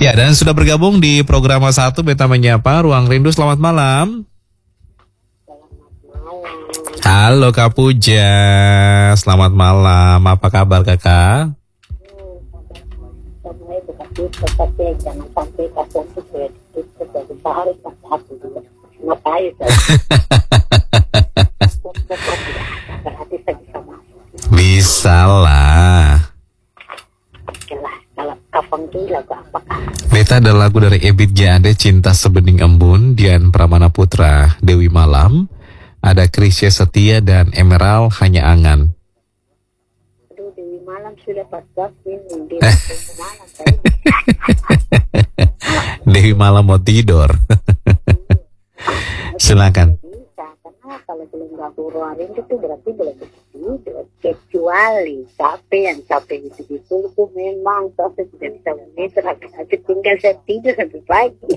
Ya, dan sudah bergabung di program 1 Beta Menyapa Ruang Rindu. Selamat malam. Halo Kak Puja, selamat malam. Apa kabar Kakak? Jangan sampai kasih itu harus hati bisa lah. Kalau kapang itu lagu apakah? Beta ada lagu dari Ebit G. Ade, Cinta Sebening Embun, Dian Pramana Putra, Dewi Malam, ada Krisya Setia dan Emerald, Hanya Angan. Aduh, Dewi Malam sudah pas-pas ini. Dewi Malam mau tidur. Silakan. Karena kalau belum gabung Ruang Rindu itu berarti belum tidur. Kecuali capek itu memang sampai tidak bisa monitor, habis tinggal saya tidur sampai pagi.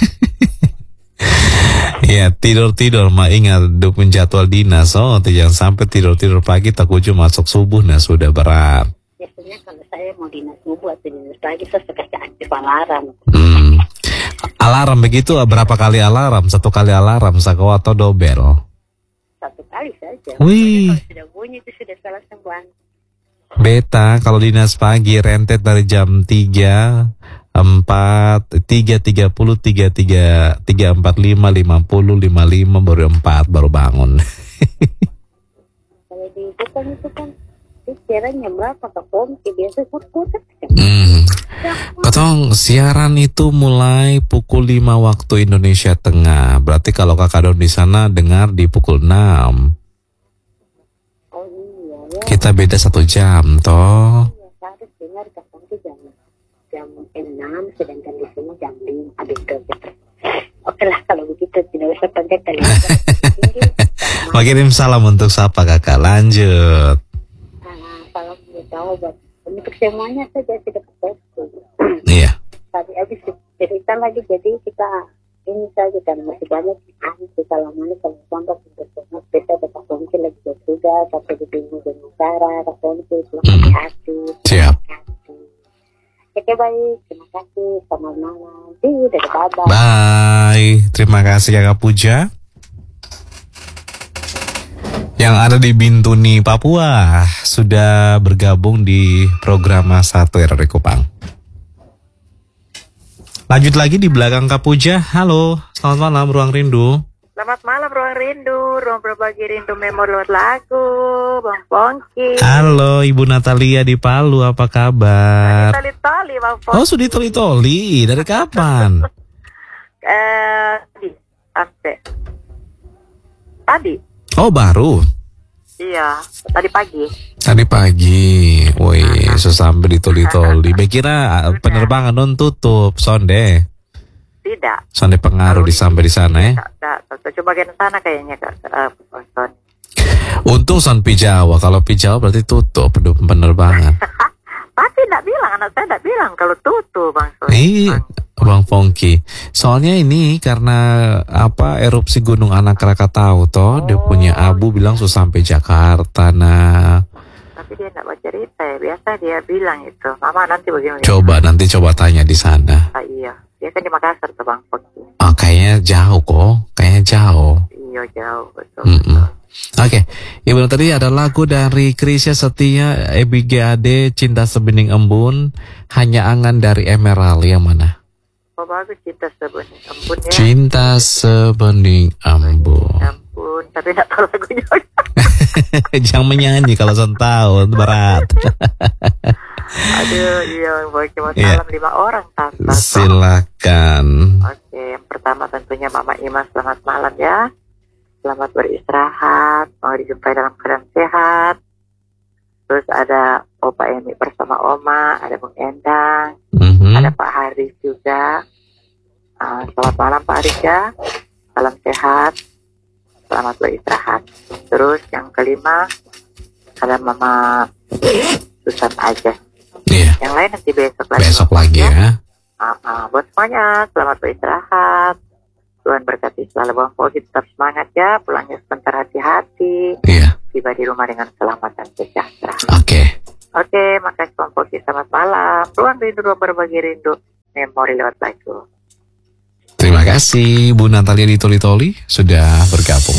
Ya, tidur mah ingat dukun jadwal dinas. Oh, jangan sampai tidur pagi tak ujung masuk subuh, nah sudah berat. Biasanya kalau saya mau dinas subuh atau dinas pagi saya suka aktif alarm. Alarm begitu, berapa kali alarm? 1 kali alarm, sako atau dobel? 1 kali saja. Wih. Kalau sudah bunyi itu sudah salah sembuhan. Beta kalau dinas pagi rentet dari jam 3, 4, 3.30, 3.45, 50, 55, baru 4, baru bangun. Kalau di itu kan siarannya berapa ke kompi biasa kuat-kuat. Potong siaran itu mulai pukul 5 waktu Indonesia Tengah. Berarti kalau Kakak di sana dengar di pukul 6. Oh iya ya. Kita beda 1 jam toh. Iya, saya harus dengar kadang itu jam 6, sedangkan di sini jam 5 habis kerja. Oke lah kalau begitu tidak usah panjang kali. Kirim salam untuk siapa Kakak? Lanjut. Salam buat untuk semuanya saja tidak ketemu. Iya. Tadi habis cerita lagi, jadi kita ini saja kan masih banyak kita lamanya kalau sampai bersama kita tetap mungkin lagi bertugas atau di bingung dengan cara atau itu hati. Siap. Oke baik, terima kasih, selamat malam. Dadah, Bye. Terima kasih Kakak Puja. Yang ada di Bintuni, Papua, sudah bergabung di program 1 RRI Kupang. Lanjut lagi di belakang Kak Puja. Halo, selamat malam Ruang Rindu. Selamat malam Ruang Rindu, ruang berbagi rindu memori lewat lagu, Bang Pongki. Halo Ibu Natalia di Palu, apa kabar? Toli-toli Bang Pongki. Oh, sudah toli-toli, dari kapan? Tadi. Oh, baru? Iya, tadi pagi. Tadi pagi, woi, sesampai di toli-toli. Bekira penerbangan non tutup, sonde. Tidak. Sonde pengaruh sampai di sana ya? Tidak, coba bagian sana kayaknya Kak. Untung son Pijawa, kalau Pijawa berarti tutup penerbangan. Tapi tidak bilang, anak saya tidak bilang kalau tutup Bang Son. Iya, Bang Pongki. Soalnya ini karena erupsi Gunung Anak Krakatau toh, dia punya abu bilang susah sampai Jakarta. Nah, tapi dia tidak baca cerita ya. Biasa dia bilang itu. Mama nanti bagaimana? Coba tanya di sana. Iya, dia kan di Makassar tuh Bang Pongki. Oh, kayaknya jauh kok, Iya jauh betul. Oke, Ibu tadi ada lagu dari Krisya Setia, Ebit G. Ade, Cinta Sebening Embun, Hanya Angan dari Emerald, yang mana? Oh bagus, Cinta Sebening Embun ya. Cinta Sebening Embun. Ampun, tapi tidak tahu lagunya. Jangan menyanyi kalau setahun berat. Aduh, iya, boleh cuma salam 5 orang Tante. Silakan. Oke, yang pertama tentunya Mama Ima, selamat malam ya. Selamat beristirahat, mau dijumpai dalam keadaan sehat. Terus ada Opa Emi bersama Oma, ada Bung Endang, ada Pak Haris juga. Selamat malam Pak Haris ya, salam sehat, selamat beristirahat. Terus yang kelima ada Mama Susan aja. Iya. Yang lain nanti besok lagi. Besok lagi ya. Buat semuanya, selamat beristirahat. Tuhan berkati selalu Bang Pongki, tetap semangat ya, pulangnya sebentar hati-hati. Iya. Tiba di rumah dengan selamat dan sejahtera. Oke. Oke, makasih Bang Pongki, selamat malam. Ruang Rindu, ruang berbagi rindu. memori lewat lagu. Terima kasih Bu Natalia di Toli-Toli sudah bergabung.